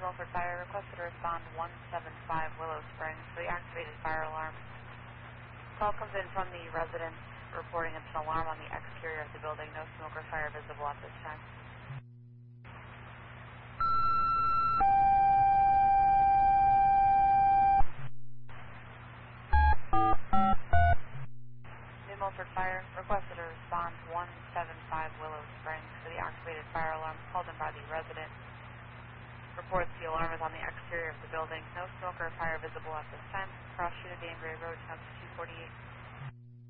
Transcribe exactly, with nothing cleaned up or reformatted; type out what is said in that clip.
Milford Fire requested to respond one seven five Willow Springs for the activated fire alarm. Call comes in from the resident reporting it's an alarm on the exterior of the building. No smoke or fire visible at this time. New Milford Fire requested to respond one seven five Willow Springs for the activated fire alarm called in by the resident. Reports the alarm is on the exterior of the building. No smoke or fire visible at this time. Cross Street of Danbury Road, two forty-eight.